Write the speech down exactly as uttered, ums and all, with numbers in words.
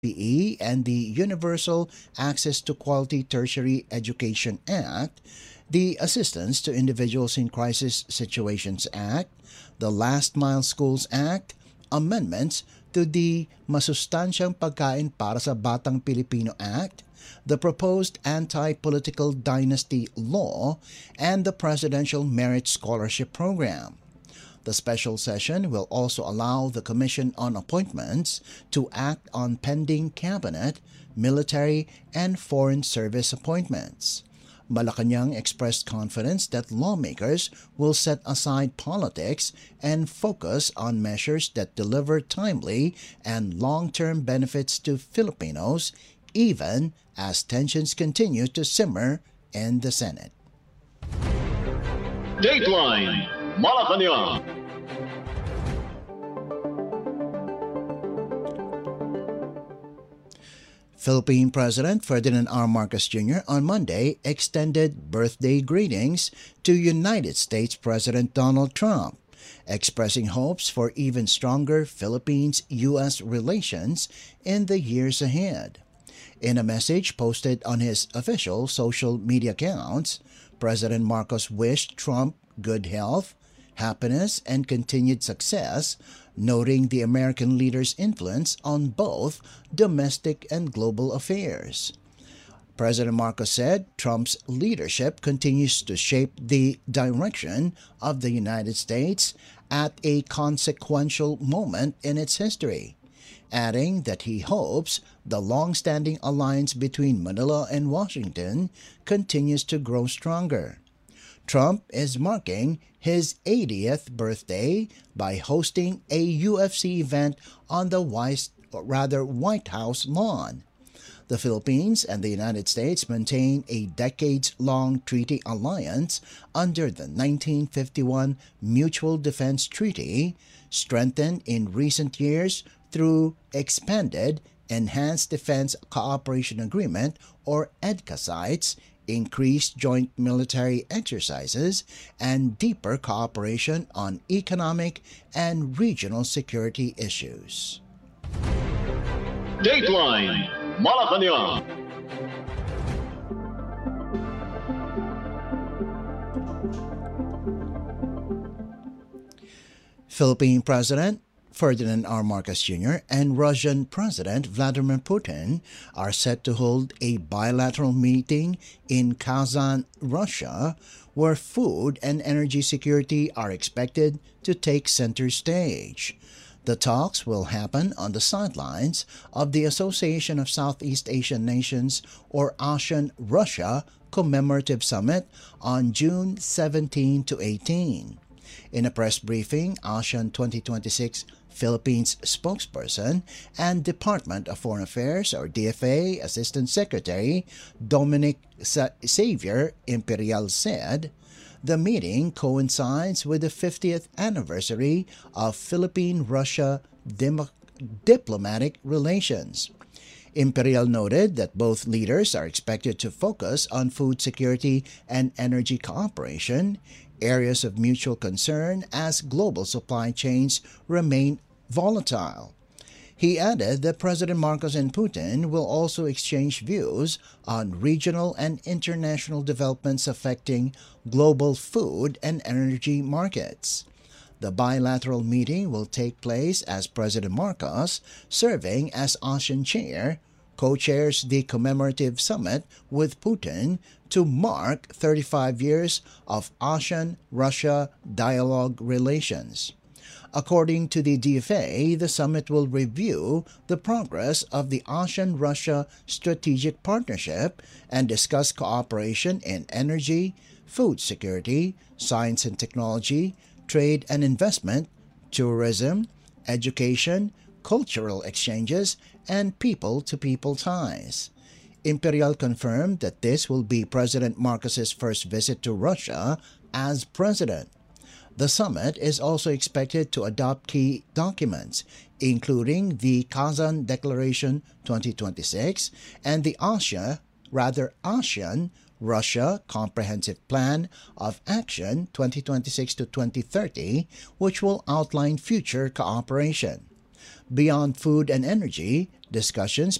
P E and the Universal Access to Quality Tertiary Education Act, the Assistance to Individuals in Crisis Situations Act, the Last Mile Schools Act, amendments to the Masustansyang Pagkain para sa Batang Pilipino Act, the proposed Anti-Political Dynasty Law, and the Presidential Merit Scholarship Program. The special session will also allow the Commission on Appointments to act on pending cabinet, military, and foreign service appointments. Malacanang expressed confidence that lawmakers will set aside politics and focus on measures that deliver timely and long-term benefits to Filipinos, even as tensions continue to simmer in the Senate. Dateline Malacanang. Philippine President Ferdinand R. Marcos Junior on Monday extended birthday greetings to United States President Donald Trump, expressing hopes for even stronger Philippines-U S relations in the years ahead. In a message posted on his official social media accounts, President Marcos wished Trump good health, happiness, and continued success, noting the American leader's influence on both domestic and global affairs. President Marcos said Trump's leadership continues to shape the direction of the United States at a consequential moment in its history, adding that he hopes the long-standing alliance between Manila and Washington continues to grow stronger. Trump is marking his eightieth birthday by hosting a U F C event on the White, rather White House lawn. The Philippines and the United States maintain a decades-long treaty alliance under the nineteen fifty-one Mutual Defense Treaty, strengthened in recent years through expanded Enhanced Defense Cooperation Agreement, or EDCA, increased joint military exercises, and deeper cooperation on economic and regional security issues. Dateline Malacanang. Philippine President Ferdinand R. Marcos Junior and Russian President Vladimir Putin are set to hold a bilateral meeting in Kazan, Russia, where food and energy security are expected to take center stage. The talks will happen on the sidelines of the Association of Southeast Asian Nations, or ASEAN-Russia, commemorative summit on June seventeenth to eighteenth. In a press briefing, ASEAN twenty twenty-six Philippines spokesperson and Department of Foreign Affairs, or D F A, Assistant Secretary Dominic Sa- Xavier Imperial said, the meeting coincides with the fiftieth anniversary of Philippine-Russia Demo- diplomatic relations. Imperial noted that both leaders are expected to focus on food security and energy cooperation, areas of mutual concern as global supply chains remain volatile. He added that President Marcos and Putin will also exchange views on regional and international developments affecting global food and energy markets. The bilateral meeting will take place as President Marcos, serving as ASEAN chair, co-chairs the commemorative summit with Putin to mark thirty-five years of ASEAN-Russia dialogue relations. According to the D F A, the summit will review the progress of the ASEAN-Russia strategic partnership and discuss cooperation in energy, food security, science and technology, trade and investment, tourism, education, cultural exchanges, and people-to-people ties. Imperial confirmed that this will be President Marcos's first visit to Russia as president. The summit is also expected to adopt key documents, including the Kazan Declaration twenty twenty-six and the ASEAN, rather ASEAN Russia Comprehensive Plan of Action twenty twenty-six to twenty thirty, which will outline future cooperation. Beyond food and energy, Discussions